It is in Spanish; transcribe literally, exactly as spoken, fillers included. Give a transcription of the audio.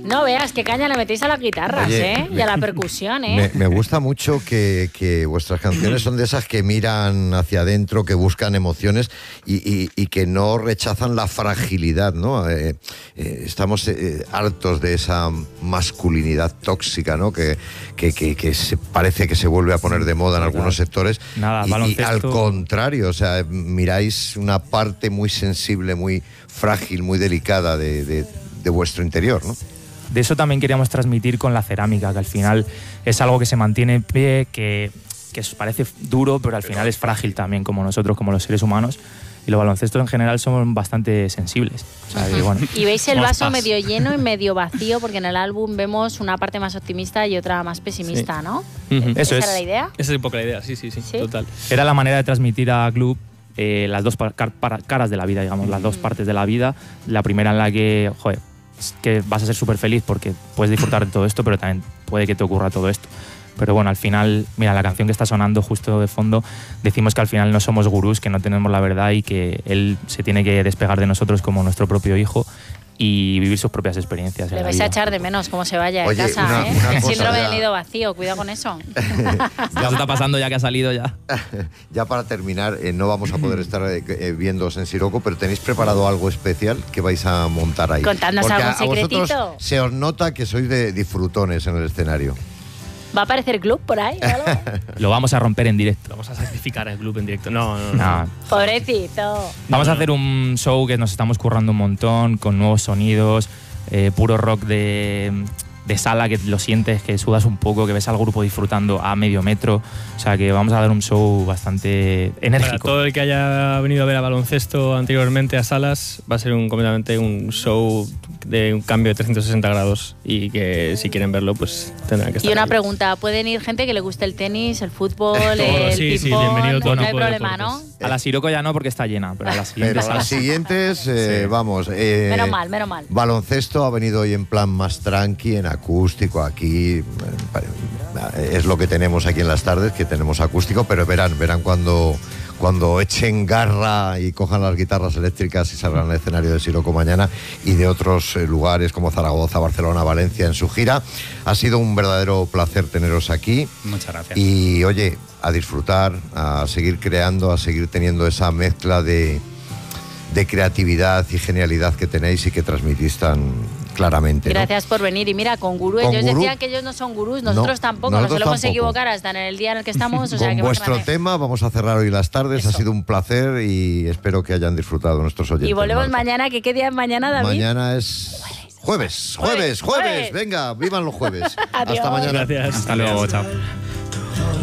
No veas qué caña le metéis a las guitarras, Oye, ¿eh? Y a la percusión, ¿eh? Me, me gusta mucho que, que vuestras canciones son de esas que miran hacia adentro, que buscan emociones y, y, y que no rechazan la fragilidad, ¿no? Eh, eh, estamos eh, hartos de esa masculinidad tóxica, ¿no? Que, que, que, que se, parece que se vuelve a poner de moda en algunos sectores. Nada, y, baloncesto... y al contrario, o sea, miráis una parte muy sensible, muy frágil, muy delicada de, de, de vuestro interior, ¿no? De eso también queríamos transmitir con la cerámica, que al final es algo que se mantiene en pie, que, que parece duro, pero al final es frágil también, como nosotros, como los seres humanos. Y los baloncestos en general son bastante sensibles. O sea, y, bueno, y veis el vaso paz. medio lleno y medio vacío, porque en el álbum vemos una parte más optimista y otra más pesimista, sí. ¿no? Uh-huh. ¿Esa Eso era es. la idea? Esa es un poco la idea, sí, sí, sí, ¿Sí? total. Era la manera de transmitir a Club eh, las dos par- par- caras de la vida, digamos, las dos partes de la vida. La primera en la que, joder, que vas a ser súper feliz porque puedes disfrutar de todo esto, pero también puede que te ocurra todo esto. Pero bueno, al final, mira, la canción que está sonando justo de fondo, decimos que al final no somos gurús, que no tenemos la verdad y que él se tiene que despegar de nosotros como nuestro propio hijo y vivir sus propias experiencias. Le vais a echar de menos como se vaya de Oye, casa, una- ¿eh? una El cosa síndrome ya. del nido vacío, cuidado con eso. Ya se está pasando ya que ha salido ya. Ya para terminar, eh, no vamos a poder estar eh, eh, viéndoos en Siroco, pero ¿tenéis preparado algo especial que vais a montar ahí? Contadnos Porque algún a vosotros secretito. se os nota que sois de disfrutones en el escenario. ¿Va a aparecer Club por ahí o algo? Lo vamos a romper en directo. Vamos a sacrificar al club en directo. No, no, no. Nah. Pobrecito. Vamos a hacer un show que nos estamos currando un montón, con nuevos sonidos, eh, puro rock de, de sala, que lo sientes, que sudas un poco, que ves al grupo disfrutando a medio metro. O sea que vamos a dar un show bastante Para enérgico. todo el que haya venido a ver a baloncesto anteriormente a salas, va a ser un, completamente un show de un cambio de trescientos sesenta grados y que si quieren verlo, pues tendrán que estar Y una aquí. pregunta, ¿pueden ir gente que le guste el tenis, el fútbol, Todo, el sí, sí, ping-pong? bienvenido todo no hay tipo de problema, ¿no? deportes. A la Siroco ya no porque está llena, pero a las Pero siguientes... a las siguientes, eh, Sí. vamos. Eh, Menos mal, menos mal. Baloncesto ha venido hoy en plan más tranqui, en acústico, aquí. eh, Es lo que tenemos aquí en las tardes, que tenemos acústico, pero verán, verán cuando, cuando echen garra y cojan las guitarras eléctricas y salgan al escenario de Siroco mañana y de otros eh, lugares como Zaragoza, Barcelona, Valencia en su gira. Ha sido un verdadero placer teneros aquí. Muchas gracias. Y oye, a disfrutar, a seguir creando, a seguir teniendo esa mezcla de, de creatividad y genialidad que tenéis y que transmitís tan claramente, ¿no? Gracias por venir. Y mira, con gurú, Con ellos gurú. decían que ellos no son gurús, nosotros No, tampoco, nosotros nos solemos tampoco. equivocar hasta en el día en el que estamos. O sea, Con que más vuestro grande. tema vamos a cerrar hoy las tardes. Ha Eso. sido un placer y espero que hayan disfrutado nuestros oyentes. Y volvemos Marta. mañana, que ¿qué día es mañana, David? Mañana es jueves, jueves, jueves. Jueves. Venga, vivan los jueves. Adiós. Hasta mañana. Gracias. Hasta luego, chao.